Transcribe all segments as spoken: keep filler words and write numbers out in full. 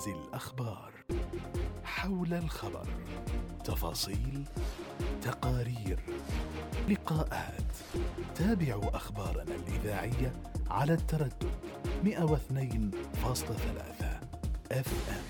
أبرز الأخبار حول الخبر، تفاصيل، تقارير، لقاءات. تابعوا أخبارنا الإذاعية على التردد مئة واثنين فاصلة ثلاثة اف ام.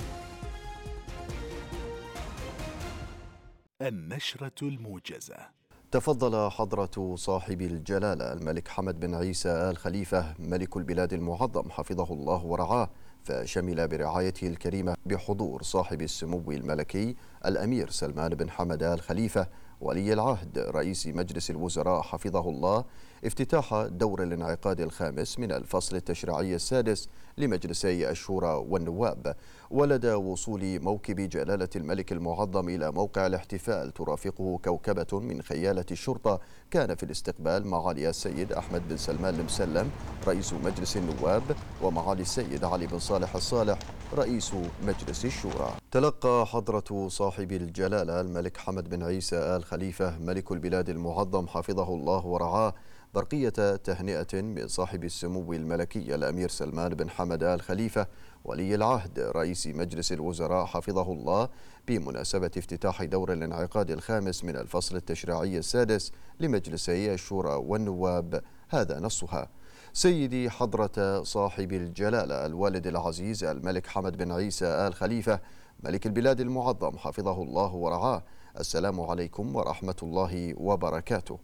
النشرة الموجزة. تفضل حضرة صاحب الجلالة الملك حمد بن عيسى آل خليفة ملك البلاد المعظم حفظه الله ورعاه، فشمل برعايته الكريمة بحضور صاحب السمو الملكي الأمير سلمان بن حمد آل خليفة ولي العهد رئيس مجلس الوزراء حفظه الله افتتاح دور الانعقاد الخامس من الفصل التشريعي السادس لمجلسي الشورى والنواب. ولدى وصول موكب جلالة الملك المعظم إلى موقع الاحتفال ترافقه كوكبة من خيالة الشرطة، كان في الاستقبال معالي السيد أحمد بن سلمان المسلم رئيس مجلس النواب ومعالي السيد علي بن صالح الصالح رئيس مجلس الشورى. تلقى حضرة صاحب الجلالة الملك حمد بن عيسى آل خليفة ملك البلاد المعظم حفظه الله ورعاه برقية تهنئة من صاحب السمو الملكي الأمير سلمان بن حمد آل خليفة ولي العهد رئيس مجلس الوزراء حفظه الله بمناسبة افتتاح دور الانعقاد الخامس من الفصل التشريعي السادس لمجلسي الشورى والنواب. هذا نصها: سيدي حضرة صاحب الجلالة الوالد العزيز الملك حمد بن عيسى آل خليفة ملك البلاد المعظم حفظه الله ورعاه، السلام عليكم ورحمة الله وبركاته.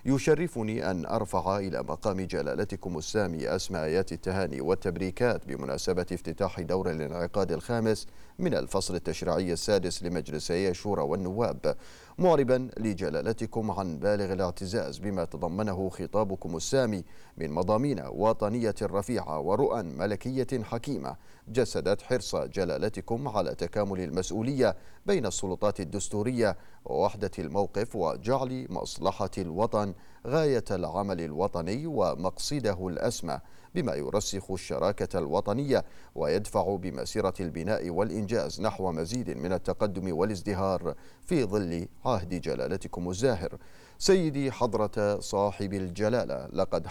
يشرفني أن أرفع إلى مقام جلالتكم السامي أسمى آيات التهاني والتبريكات بمناسبة افتتاح دور الانعقاد الخامس من الفصل التشريعي السادس لمجلسي الشورى والنواب، معربا لجلالتكم عن بالغ الاعتزاز بما تضمنه خطابكم السامي من مضامين وطنية رفيعة ورؤى ملكية حكيمة جسدت حرص جلالتكم على تكامل المسؤولية بين السلطات الدستورية ووحدة الموقف وجعل مصلحة الوطن غاية العمل الوطني ومقصده الأسمى، بما يرسخ الشراكة الوطنية ويدفع بمسيرة البناء والإنجاز نحو مزيد من التقدم والازدهار في ظل عهد جلالتكم الزاهر. سيدي حضرة صاحب الجلالة، لقد